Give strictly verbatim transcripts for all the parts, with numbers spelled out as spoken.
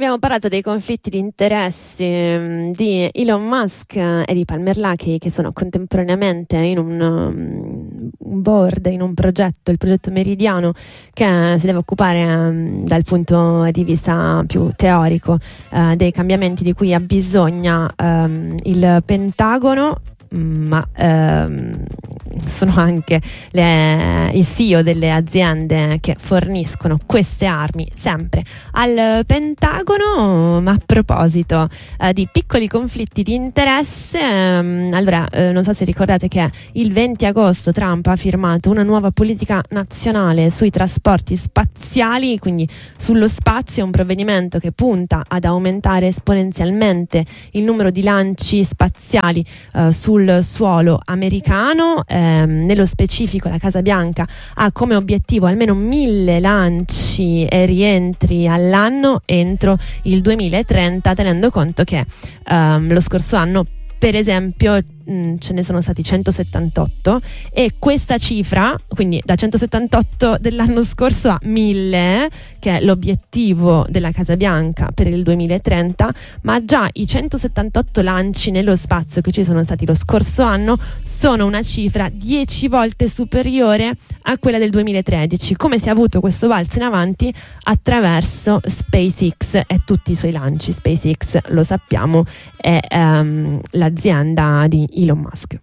Abbiamo parlato dei conflitti di interessi um, di Elon Musk e di Palmer Luckey, che sono contemporaneamente in un, um, un board, in un progetto, il progetto Meridiano, che si deve occupare um, dal punto di vista più teorico uh, dei cambiamenti di cui abbisogna um, il Pentagono, ma um, sono anche le, i C E O delle aziende che forniscono queste armi sempre al Pentagono. Ma a proposito eh, di piccoli conflitti di interesse, ehm, allora eh, non so se ricordate che il venti agosto Trump ha firmato una nuova politica nazionale sui trasporti spaziali, quindi sullo spazio, un provvedimento che punta ad aumentare esponenzialmente il numero di lanci spaziali eh, sul suolo americano. Ehm, nello specifico la Casa Bianca ha come obiettivo almeno mille lanci e rientri all'anno entro il duemilatrenta, tenendo conto che ehm, lo scorso anno, per esempio, mh, ce ne sono stati centosettantotto, e questa cifra, quindi da centosettantotto dell'anno scorso a mille, che è l'obiettivo della Casa Bianca per il duemilatrenta, ma già i centosettantotto lanci nello spazio che ci sono stati lo scorso anno sono una cifra dieci volte superiore a quella del duemilatredici. Come si è avuto questo balzo in avanti? Attraverso SpaceX e tutti i suoi lanci. SpaceX, lo sappiamo, è um, l'azienda di Elon Musk.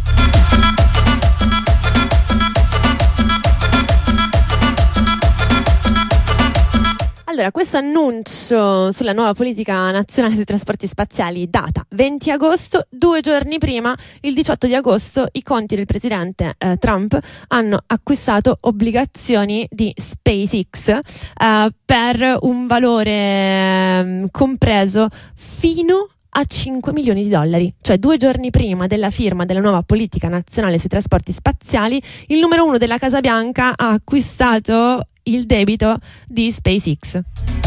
Allora, questo annuncio sulla nuova politica nazionale sui trasporti spaziali data venti agosto, due giorni prima, il diciotto di agosto, i conti del presidente eh, Trump hanno acquistato obbligazioni di SpaceX eh, per un valore eh, compreso fino a cinque milioni di dollari. Cioè, due giorni prima della firma della nuova politica nazionale sui trasporti spaziali, il numero uno della Casa Bianca ha acquistato il debito di SpaceX.